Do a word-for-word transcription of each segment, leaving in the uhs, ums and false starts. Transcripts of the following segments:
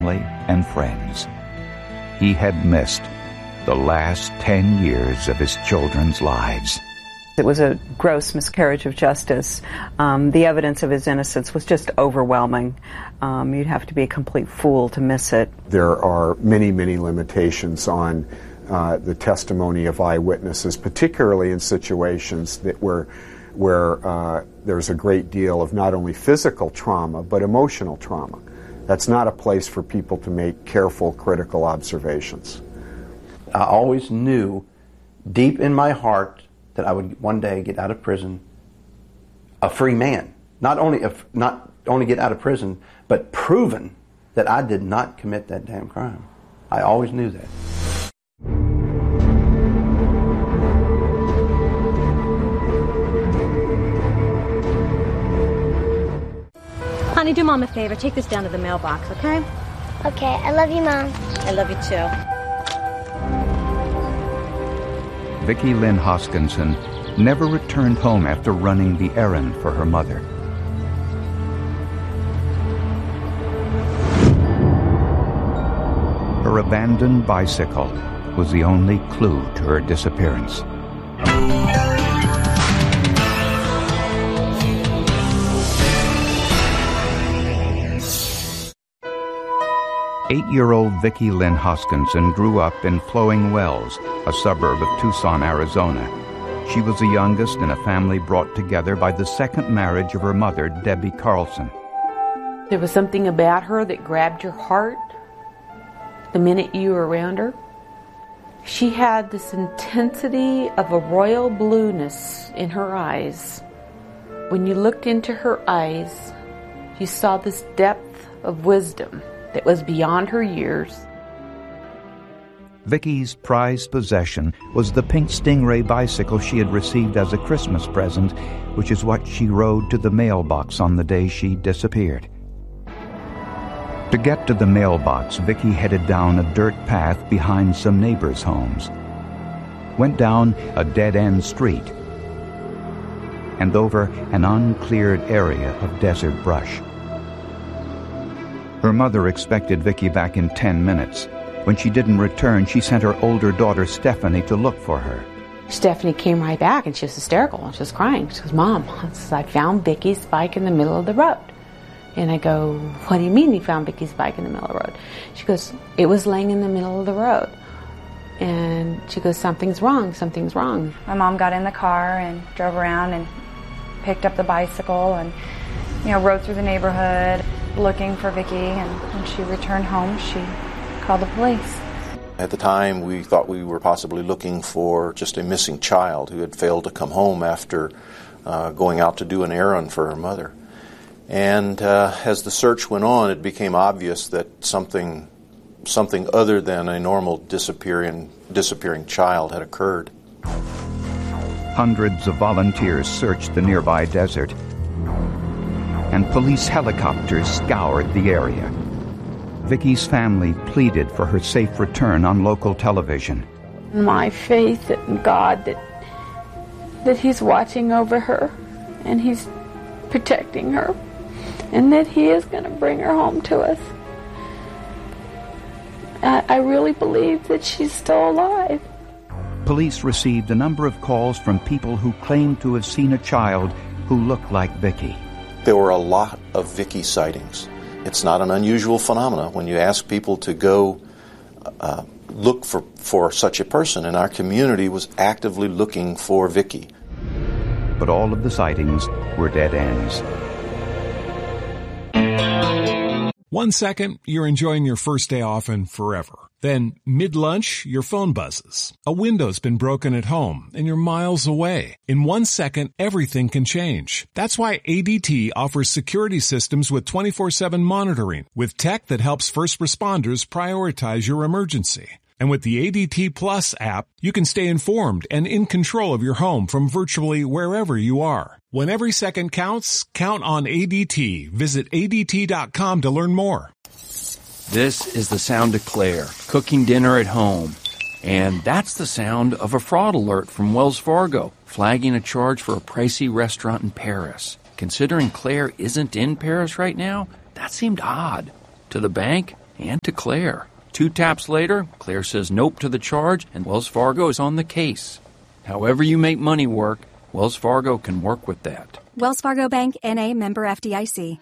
family and friends. He had missed the last ten years of his children's lives. It was a gross miscarriage of justice. Um, the evidence of his innocence was just overwhelming. Um, you'd have to be a complete fool to miss it. There are many, many limitations on uh, the testimony of eyewitnesses, particularly in situations that where, where uh, there's a great deal of not only physical trauma, but emotional trauma. That's not a place for people to make careful, critical observations. I always knew deep in my heart that I would one day get out of prison a free man. Not only a, not only get out of prison, but proven that I did not commit that damn crime. I always knew that. Honey, do Mom a favor. Take this down to the mailbox, okay? Okay, I love you, Mom. I love you too. Vicki Lynn Hoskinson never returned home after running the errand for her mother. Her abandoned bicycle was the only clue to her disappearance. Eight-year-old Vicki Lynn Hoskinson grew up in Flowing Wells, a suburb of Tucson, Arizona. She was the youngest in a family brought together by the second marriage of her mother, Debbie Carlson. There was something about her that grabbed your heart the minute you were around her. She had this intensity of a royal blueness in her eyes. When you looked into her eyes, you saw this depth of wisdom that was beyond her years. Vicki's prized possession was the pink Stingray bicycle she had received as a Christmas present, which is what she rode to the mailbox on the day she disappeared. To get to the mailbox, Vicki headed down a dirt path behind some neighbors' homes, went down a dead-end street, and over an uncleared area of desert brush. Her mother expected Vicki back in ten minutes. When she didn't return, she sent her older daughter Stephanie to look for her. Stephanie came right back and she was hysterical and she was crying. She goes, Mom, I found Vicki's bike in the middle of the road. And I go, what do you mean you found Vicki's bike in the middle of the road? She goes, it was laying in the middle of the road. And she goes, something's wrong, something's wrong. My mom got in the car and drove around and picked up the bicycle and, you know, rode through the neighborhood looking for Vicki, and when she returned home, she called the police. At the time, we thought we were possibly looking for just a missing child who had failed to come home after uh, going out to do an errand for her mother. And uh, as the search went on, it became obvious that something something other than a normal disappearing disappearing child had occurred. Hundreds of volunteers searched the nearby desert, and police helicopters scoured the area. Vicki's family pleaded for her safe return on local television. My faith in God that that He's watching over her and He's protecting her and that He is going to bring her home to us. I, I really believe that she's still alive. Police received a number of calls from people who claimed to have seen a child who looked like Vicki. There were a lot of Vicki sightings. It's not an unusual phenomenon when you ask people to go uh, look for, for such a person, and our community was actively looking for Vicki. But all of the sightings were dead ends. One second, you're enjoying your first day off and forever. Then, mid-lunch, your phone buzzes. A window's been broken at home, and you're miles away. In one second, everything can change. That's why A D T offers security systems with twenty-four seven monitoring, with tech that helps first responders prioritize your emergency. And with the A D T Plus app, you can stay informed and in control of your home from virtually wherever you are. When every second counts, count on A D T. Visit A D T dot com to learn more. This is the sound of Claire, cooking dinner at home. And that's the sound of a fraud alert from Wells Fargo, flagging a charge for a pricey restaurant in Paris. Considering Claire isn't in Paris right now, that seemed odd. To the bank, and to Claire. Two taps later, Claire says nope to the charge, and Wells Fargo is on the case. However you make money work, Wells Fargo can work with that. Wells Fargo Bank, N A, member F D I C.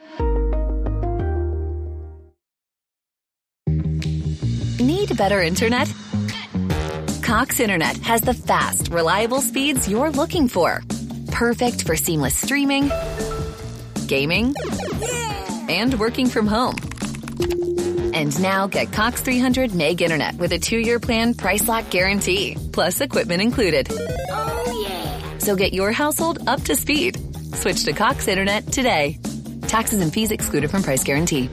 Need better internet? Cox Internet has the fast, reliable speeds you're looking for. Perfect for seamless streaming, gaming, and working from home. And now get Cox three hundred meg internet with a two-year plan price lock guarantee, plus equipment included. Oh, yeah. So get your household up to speed. Switch to Cox Internet today. Taxes and fees excluded from price guarantee.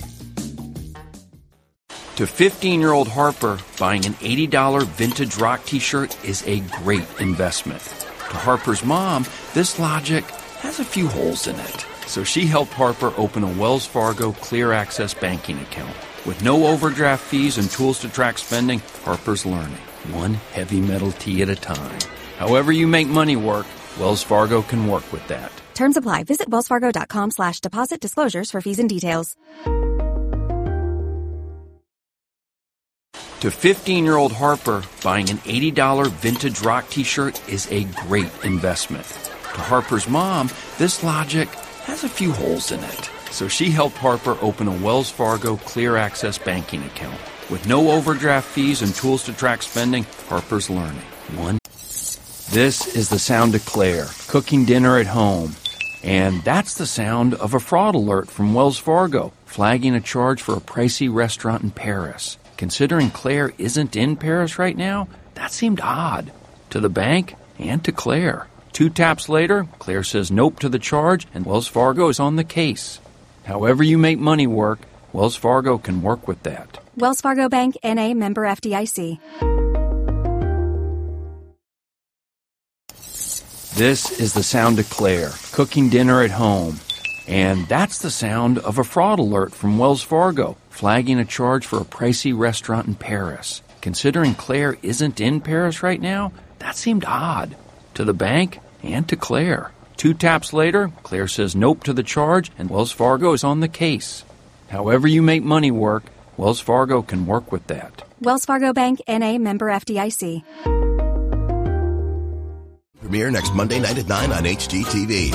To fifteen-year-old Harper, buying an eighty dollars vintage rock t-shirt is a great investment. To Harper's mom, this logic has a few holes in it. So she helped Harper open a Wells Fargo Clear Access banking account. With no overdraft fees and tools to track spending, Harper's learning, one heavy metal tee at a time. However you make money work, Wells Fargo can work with that. Terms apply. Visit wellsfargo.com slash deposit disclosures for fees and details. To fifteen-year-old Harper, buying an eighty dollars vintage rock t-shirt is a great investment. To Harper's mom, this logic has a few holes in it. So she helped Harper open a Wells Fargo Clear Access banking account. With no overdraft fees and tools to track spending, Harper's learning, one. This is the sound of Claire, cooking dinner at home. And that's the sound of a fraud alert from Wells Fargo, flagging a charge for a pricey restaurant in Paris. Considering Claire isn't in Paris right now, that seemed odd. To the bank and to Claire. Two taps later, Claire says nope to the charge, and Wells Fargo is on the case. However you make money work, Wells Fargo can work with that. Wells Fargo Bank, N A, member F D I C. This is the sound of Claire, cooking dinner at home. And that's the sound of a fraud alert from Wells Fargo, flagging a charge for a pricey restaurant in Paris. Considering Claire isn't in Paris right now, that seemed odd. To the bank and to Claire. Two taps later, Claire says nope to the charge, and Wells Fargo is on the case. However you make money work, Wells Fargo can work with that. Wells Fargo Bank, N A, member F D I C. Premiere next Monday night at nine on H G T V.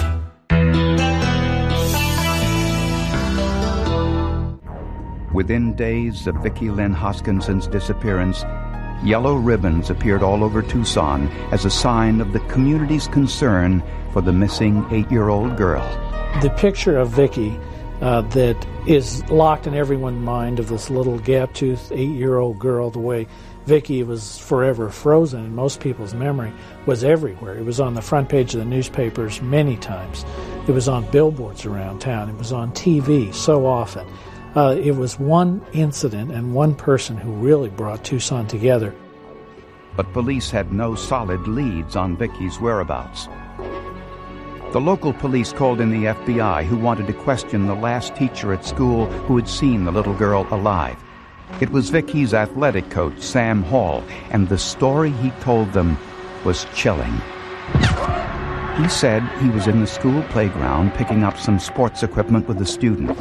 Within days of Vicki Lynn Hoskinson's disappearance, yellow ribbons appeared all over Tucson as a sign of the community's concern for the missing eight-year-old girl. The picture of Vicki uh, that is locked in everyone's mind of this little gap-toothed eight-year-old girl, the way Vicki was forever frozen in most people's memory, was everywhere. It was on the front page of the newspapers many times. It was on billboards around town. It was on T V so often. Uh, it was one incident and one person who really brought Tucson together. But police had no solid leads on Vicki's whereabouts. The local police called in the F B I, who wanted to question the last teacher at school who had seen the little girl alive. It was Vicki's athletic coach, Sam Hall, and the story he told them was chilling. He said he was in the school playground picking up some sports equipment with a student.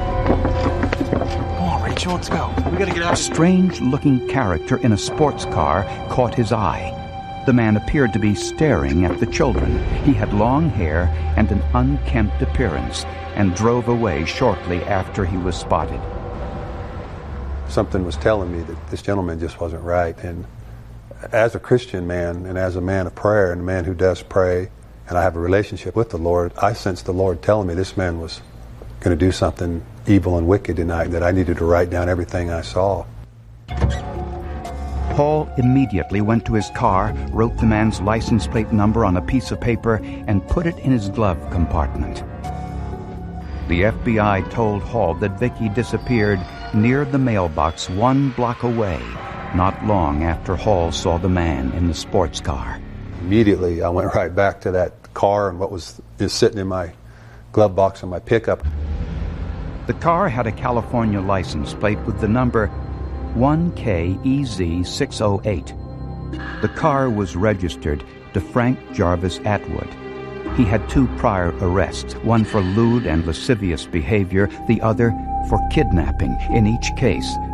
Rachel, let's go. We gotta get out. A strange-looking character in a sports car caught his eye. The man appeared to be staring at the children. He had long hair and an unkempt appearance, and drove away shortly after he was spotted. Something was telling me that this gentleman just wasn't right. And as a Christian man, and as a man of prayer, and a man who does pray, and I have a relationship with the Lord, I sensed the Lord telling me this man was going to do something evil and wicked tonight, that I needed to write down everything I saw. Hall immediately went to his car, wrote the man's license plate number on a piece of paper, and put it in his glove compartment. The F B I told Hall that Vicki disappeared near the mailbox one block away, not long after Hall saw the man in the sports car. Immediately, I went right back to that car and what was is sitting in my glove box on my pickup. The car had a California license plate with the number one K E Z six oh eight. The car was registered to Frank Jarvis Atwood. He had two prior arrests, one for lewd and lascivious behavior, the other for kidnapping. In each case,